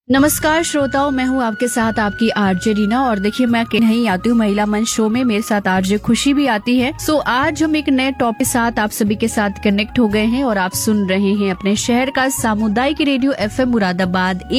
नमस्कार श्रोताओं, मैं हूं आपके साथ आपकी आरजे रीना। और देखिए, मैं नहीं आती हूं महिला मंच शो में, मेरे साथ आरजे खुशी भी आती है। सो आज हम एक नए टॉपिक के साथ आप सभी के साथ कनेक्ट हो गए हैं और आप सुन रहे हैं अपने शहर का सामुदायिक रेडियो FM मुरादाबाद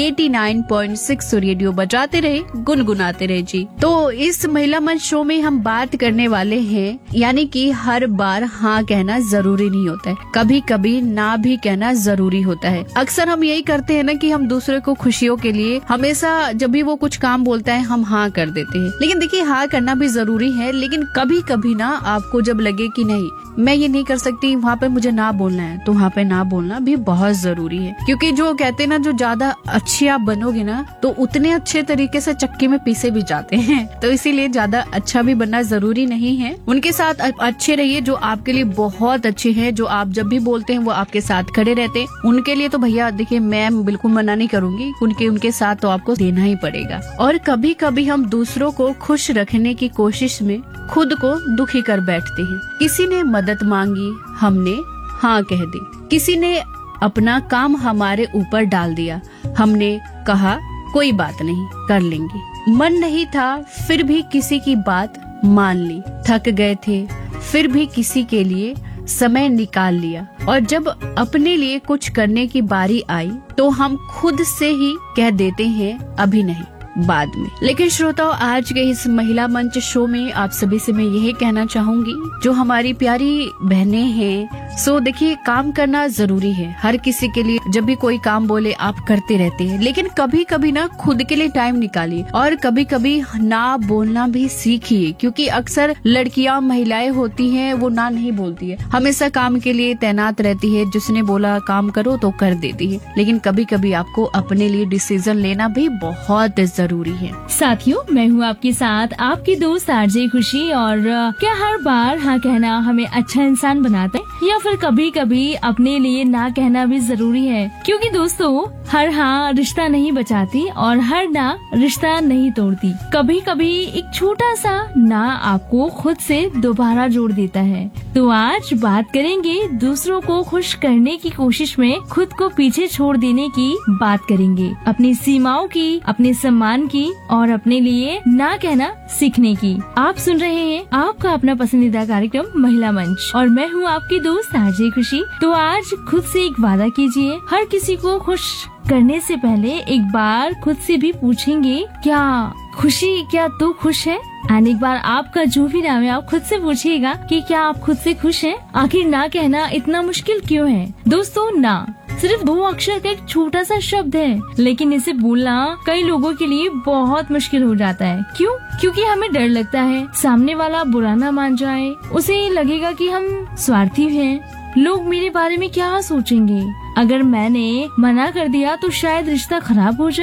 89.6 रेडियो बजाते रहे, गुनगुनाते रहे जी। तो इस महिला मंच शो में हम बात करने वाले हैं, यानी कि हर बार हाँ कहना जरूरी नहीं होता है, कभी कभी ना भी कहना जरूरी होता है। अक्सर हम यही करते हैं ना कि हम दूसरे को खुशियों के लिए हमेशा जब भी वो कुछ काम बोलता है हम हाँ कर देते हैं। लेकिन देखिए, हाँ करना भी जरूरी है, लेकिन कभी कभी ना आपको जब लगे कि नहीं मैं ये नहीं कर सकती, वहाँ पे मुझे ना बोलना है, तो वहाँ पे ना बोलना भी बहुत जरूरी है। क्योंकि जो कहते हैं ना, जो ज्यादा अच्छी आप बनोगे ना तो उतने अच्छे तरीके से चक्की में पीसे भी जाते हैं। तो इसीलिए ज्यादा अच्छा भी बनना जरूरी नहीं है। उनके साथ अच्छे रहिए जो आपके लिए बहुत अच्छे हैं, जो आप जब भी बोलते हैं वो आपके साथ खड़े रहते हैं। उनके लिए तो भैया देखिए, मैं बिल्कुल मना नहीं करूंगी, उनके साथ तो आपको देना ही पड़ेगा। और कभी कभी हम दूसरों को खुश रखने की कोशिश में खुद को दुखी कर बैठते हैं। किसी ने मदद मांगी, हमने हाँ कह दी। किसी ने अपना काम हमारे ऊपर डाल दिया, हमने कहा कोई बात नहीं कर लेंगे। मन नहीं था फिर भी किसी की बात मान ली। थक गए थे फिर भी किसी के लिए समय निकाल लिया। और जब अपने लिए कुछ करने की बारी आई तो हम खुद से ही कह देते हैं अभी नहीं, बाद में। लेकिन श्रोताओं, आज के इस महिला मंच शो में आप सभी से मैं यही कहना चाहूंगी, जो हमारी प्यारी बहनें हैं, सो देखिए, काम करना जरूरी है हर किसी के लिए। जब भी कोई काम बोले आप करते रहते हैं, लेकिन कभी कभी ना खुद के लिए टाइम निकालिए और कभी कभी ना बोलना भी सीखिए। क्योंकि अक्सर लड़कियां, महिलाएं होती हैं, वो ना नहीं बोलती है, हमेशा काम के लिए तैनात रहती है। जिसने बोला काम करो तो कर देती है। लेकिन कभी कभी आपको अपने लिए डिसीजन लेना भी बहुत जरूरी है। साथियों, मैं हूँ आपके साथ आपकी दोस्त आरजे खुशी। और क्या हर बार हाँ कहना हमें अच्छा इंसान बनाता है, या फिर कभी कभी अपने लिए ना कहना भी जरूरी है? क्योंकि दोस्तों, हर हाँ रिश्ता नहीं बचाती और हर ना रिश्ता नहीं तोड़ती। कभी कभी एक छोटा सा ना आपको खुद से दोबारा जोड़ देता है। तो आज बात करेंगे दूसरों को खुश करने की कोशिश में खुद को पीछे छोड़ देने की बात करेंगे, अपनी सीमाओं की, अपने सम्मान की और अपने लिए ना कहना सीखने की। आप सुन रहे हैं आपका अपना पसंदीदा कार्यक्रम महिला मंच, और मैं हूँ आपकी दोस्त आरजे खुशी। तो आज खुद से एक वादा कीजिए, हर किसी को खुश करने से पहले एक बार खुद से भी पूछेंगे, क्या खुशी, क्या तू खुश है? एंड एक बार आपका जो भी नाम है, आप खुद से पूछिएगा कि क्या आप खुद से खुश हैं? आखिर ना कहना इतना मुश्किल क्यों है? दोस्तों, ना सिर्फ 2 अक्षर का एक छोटा सा शब्द है, लेकिन इसे बोलना कई लोगों के लिए बहुत मुश्किल हो जाता है। क्यों? क्योंकि हमें डर लगता है सामने वाला बुरा ना मान जाए, उसे लगेगा कि हम स्वार्थी हैं, लोग मेरे बारे में क्या सोचेंगे, अगर मैंने मना कर दिया तो शायद रिश्ता खराब हो जाए।